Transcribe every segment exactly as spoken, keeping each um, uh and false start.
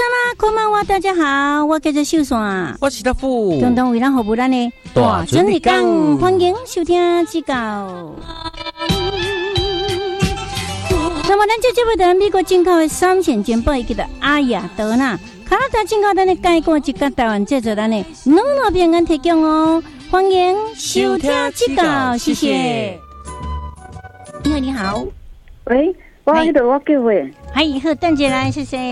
啦，こんばんは，大家好，我叫做秀爽， 我是大富， 共同为咱服务咱的大准日讲，欢迎收听指教。那么，咱这节目在美国进口的三线节目，叫做阿雅德纳，加拿大进口咱的介绍一个台湾制作咱的两路平安提供哦，欢迎收听指教，谢谢。你好，你好， 喂，我迄度我叫会， 嗨，好，等一下来，谢谢。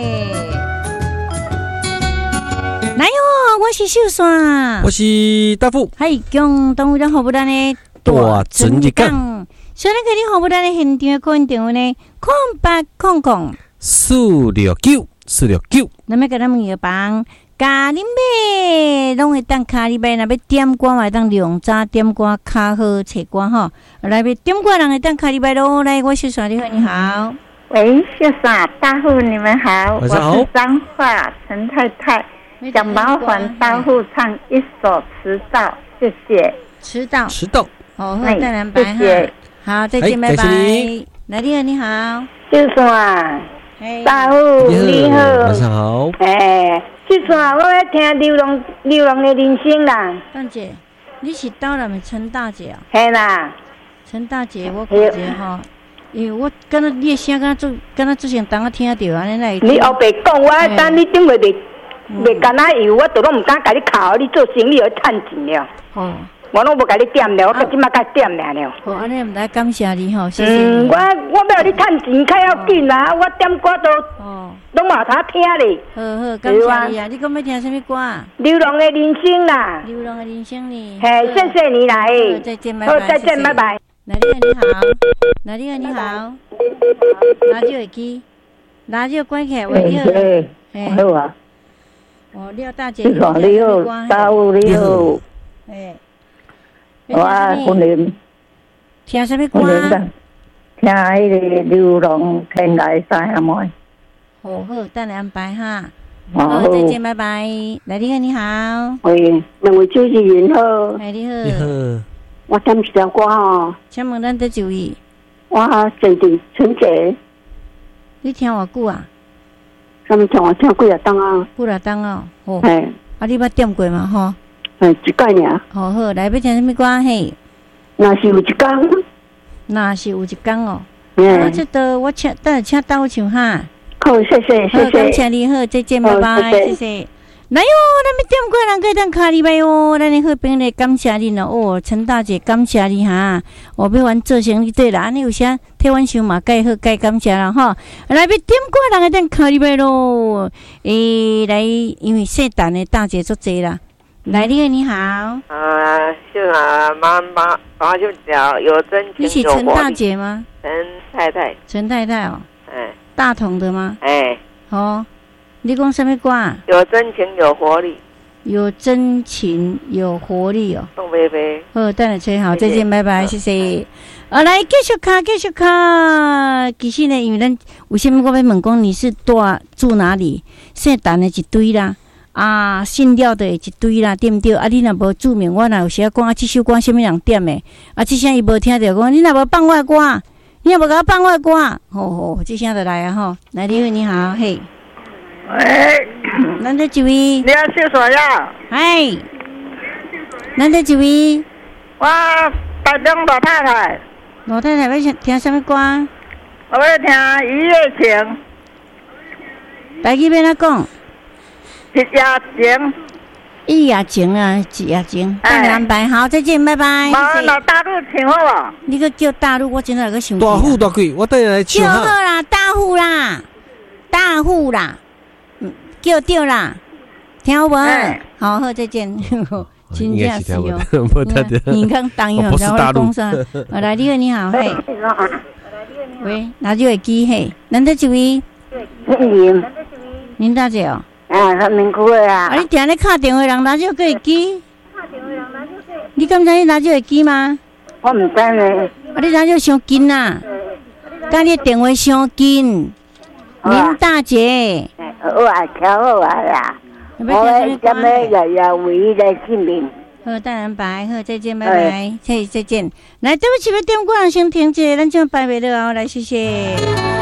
来哦，我是秀爽， 我是大富， 嗨，共同为咱服务咱的大准日讲。 所以咱给你服务咱的现场个电话呢，空八空空四六九四六九。 那么给咱们药房，咖喱买拢会当咖喱买，那要点歌嘛当量早点歌，较好找歌吼。来要点歌人会当咖喱买咯。来，我秀爽，你好，你好。 喂，秀爽大户，你们好， 晚上好。 我是彰化陈太太，想麻烦大户唱一首《迟到》，谢谢。 迟到， 迟到。 哦，好，再来拜哈。好，再见，拜拜。来，你好，你好， 秀爽，大户你好， 晚上好。 哎，秀爽，我要听《流浪流浪的人生》啦。 大姐，你是到了没？陈大姐啊？ 嘿啦， 陈大姐，我感觉吼，因为我敢若你的声，敢若做，敢若之前当我听到安尼来。 你后白讲，我等你顶下袂袂干那油，我都拢唔敢甲你靠，你做生意要趁钱了。哦。我拢无甲你点了，我到即马甲点了了。 好，安尼唔来感谢你吼，谢谢你。 嗯，我我要你趁钱，较要紧啦，我点歌都哦，拢嘛他听咧。 好好，感谢你啊！你讲要听什么歌啊？ 流浪的人生啦。 流浪的人生呢？ 嘿，谢谢你啦，嘿。 再见，拜拜。 好，再见，拜拜。 哪里你好，哪里你好，哪里会机？哪里关起来？喂，你好。 嘿，好啊。 哦，廖大姐， 你好，你好，大户你好。 哎。 我婚礼听什么歌？ 听迄个流浪天涯三兄妹。 好好，等你安排哈。好，再见，拜拜。来，你好，你好。 喂，两位主持人好。 哎，你好。 你好。 我点一条歌吼。 请问咱得注意。 我最近春节。 你听偌久啊？ 什么听我听几啊档啊？ 几啊档哦。哦。 嘿。 啊，你捌点过嘛？吼。 哎，一概尔。 好好，来要听什么歌嘿？ 若是有一天， 若是有一天哦。嗯。啊，这个我请，等下请到我唱哈。 好，谢谢，谢谢。 好，感谢你，好，再见，拜拜，谢谢。来哟，咱们点歌人可以当卡里拜哦，咱的好朋友感谢你哦。哦，陈大姐感谢你哈。我要完做生意对啦，安尼有啥替阮想嘛，该好该感谢啦哈。来要点歌人可以当卡里拜咯。诶，来，因为圣诞的大姐足济啦。来，你好，你好。 啊，是啊，妈妈，妈就讲有真情有活力。 你是陈大姐吗？ 陈太太。 陈太太哦。 哎。 大同的吗？ 哎。 哦，你讲什么歌啊？ 有真情有活力。 有真情有活力哦。 宋菲菲。 好，等下吹好，再见，拜拜，谢谢。啊，来继续卡，继续卡。其实呢，因为咱为什么我要问讲你是住住哪里？圣诞的一堆啦。啊，信了的一堆啦，对不对？啊，你若无注明，我若有时啊讲啊，这首歌什么人点的？啊，这声伊无听到，讲你若无放我的歌，你若无甲我放我的歌，吼吼，这声就来啊吼！来，你好，你好，嘿， 喂， 咱这一位， 你要秀啥呀？ 嗨，咱这一位， 我台中老太太， 老太太要听什么歌？ 我要听《一夜情》。 台语要怎讲？ 一夜情， 一夜情啊，一夜情，等你安排好，再见，拜拜。 妈，那大陆唱好无？ 你个叫大陆，我真来个想。 大户大贵，我等下来唱哈。叫好啦，大户啦，大户啦，嗯，叫对啦，听有无？好好，再见。真正是哦，你看当然然后讲啥？来，你好，你好，嘿。喂，拿这个机嘿，咱这一位。 林。 林大姐哦。 啊，他民区的啊！ 啊，你定咧敲电话人拿这个机？你敢知你拿这个机吗？ 我唔知呢。 啊，你拿这伤紧呐！甲你电话伤紧，林大姐。 我啊，瞧好啊啦。我今日日日为来见面。 好，当然拜，好，再见，拜拜，嘿，再见。来，对不起，要点歌人先停一下，咱就拜拜了哦，来，谢谢。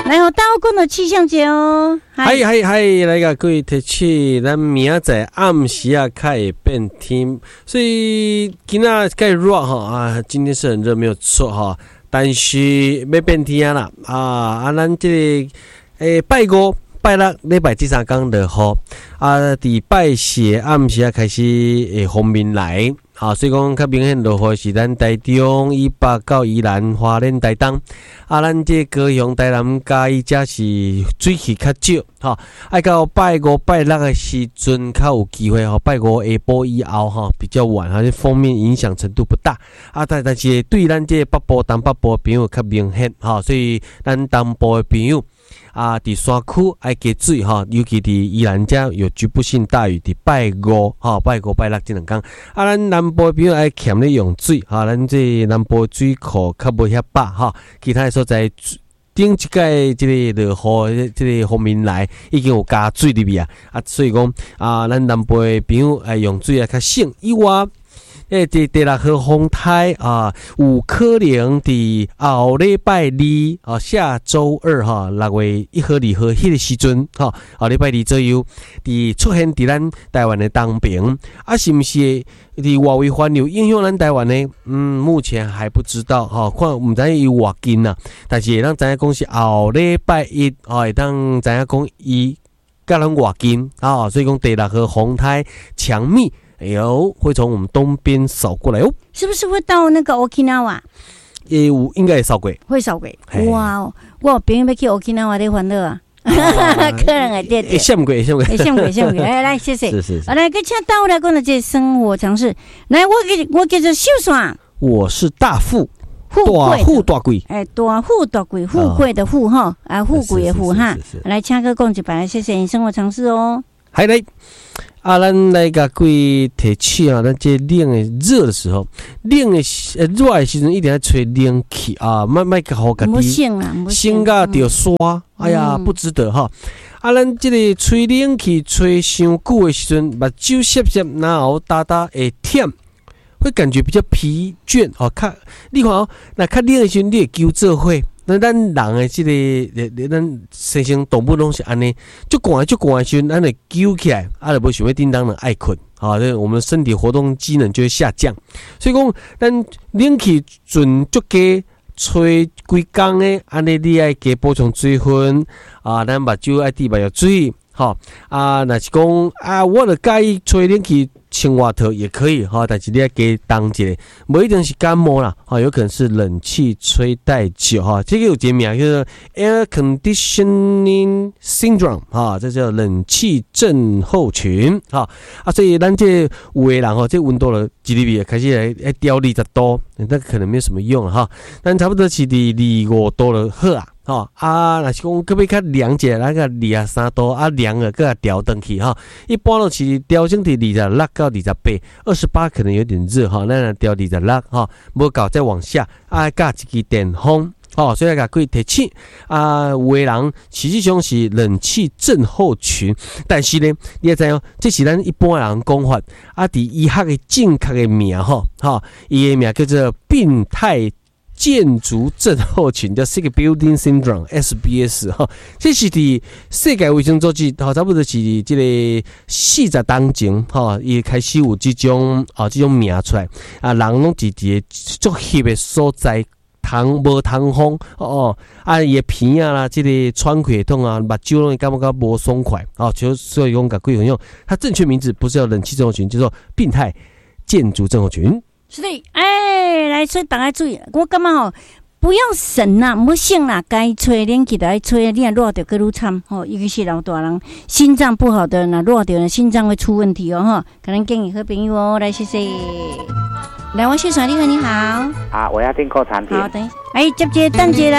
来，我大家讲的气象节哦。 嗨嗨嗨，来个各位提起，咱明仔暗时啊开始变天，所以今仔该热哈啊，今天是很热没有错哈，但是要变天啦啊啊，咱这个诶拜五、拜六、礼拜这三天落雨啊，伫拜四暗时啊开始诶风面来。啊，所以讲较明显落雨是咱台中、以北到宜兰、花莲、台东，啊，咱这高雄、台南、嘉义，则是水气较少，哈。爱到拜五、拜六的时阵，较有机会，哈。拜五下晡以后，哈，比较晚，哈，这风面影响程度不大，啊，但但是对咱这北部、东北部的朋友较明显，哈，所以咱东部的朋友。啊，伫山区爱加水哈，尤其伫宜兰遮有局部性大雨，伫拜五哈、拜五拜六这两天。啊，咱南部朋友爱欠咧用水哈，咱这南部水库较无遐饱哈，其他的所在顶一届即个落雨即个方面来已经有加水入去啊，啊，所以讲啊，咱南部的朋友爱用水啊较省以外。诶，第第六号风台啊，有可能伫后礼拜二啊，下周二哈，六月一号、二號迄个时阵哈，后礼拜二左右，伫出现伫咱台湾的东边啊，是毋是伫外围环流影响咱台湾呢？嗯，目前还不知道哈，看毋知伊有偌近呐，但是会当知影讲是后礼拜一啊，会当知影讲伊甲咱偌近啊，所以讲第六号风台强密。哎呦，会从我们东边扫过来哦， 是不是会到那个 Okinawa？ 也有应该会扫过， 会扫过。哇哦，我有朋友要去 Okinawa 在欢乐啊，可能会对对。 会闪过，会闪过， 会闪过，闪过。来来，谢谢。 是是是。 来，跟请大家来讲的这生活常识。来，我给我叫做秀爽， 我是大富。 富贵， 富大贵， 哎，大富大贵，富贵的富哈，啊，富贵的富哈。来，请哥讲一摆，谢谢你生活常识哦。 还来。啊，咱来甲各位提起啊，咱这冷的热的时候，冷的呃热的时阵一定要吹冷气啊，莫莫甲好家己心甲着刷，哎呀，不值得哈。啊，咱这个吹冷气吹伤久的时阵，目睭涩涩，然后哒哒会忝，会感觉比较疲倦哦。较你看哦，那较冷的时阵，你会揪做伙。那咱人的这个，咱生生动物拢是安尼，足寒足寒的时阵，咱会揪起来，啊，就无想要叮当的爱困，啊，这我们身体活动机能就会下降。所以讲，咱冷气阵足加吹规工的，安尼你爱加补充水分，啊，咱目睭爱滴目药水，哈，啊，若是讲啊，我就介意吹冷气。青蛙头也可以哈，但是你要给当一下，不一定是感冒啦，哈，有可能是冷气吹太久哈，这个有一个名叫做 air conditioning syndrome 哈，这叫冷气症候群哈啊，所以咱这有的人哈，这温度了几厘米开始来来调二十度，那可能没有什么用哈，但差不多是伫二五度就好啊。吼啊，若是讲搁要较凉者，咱个二十三度啊凉了，搁调转去哈。一般都是调整伫二十六到二十八，二十八可能有点热哈，咱调二十六哈，无够再往下啊，加一支电风。哦，所以甲各位提醒啊，有的人实际上是冷气症候群，但是呢，你也知哦，这是咱一般人讲法啊，伫医学的正确的名吼，哈，伊的名叫做病态。建筑症候群叫 Sick Building Syndrome（S B S） 哈，这是伫世界卫生组织哈，差不多是这个四十当前哈，伊开始有这种啊这种名出来啊，人拢是伫足翕的所在。通无通风哦，啊，伊的鼻啊啦，这个喘气系统啊，目睭拢会感觉到无爽快哦，就所以讲甲各位朋友，它正确名字不是叫冷气症候群，叫做病态建筑症候群。 是的，哎，来，所以大家注意，我感觉吼，不要省啦，唔好省啦，该吹冷气就爱吹，你若热着更愈惨吼，尤其是老大人，心脏不好的人，若热着心脏会出问题哦哈，可能建议好朋友哦，来谢谢。来，王秀传，你好，你好。 啊，我要订购产品。 好，等一下，哎，接接等接啦。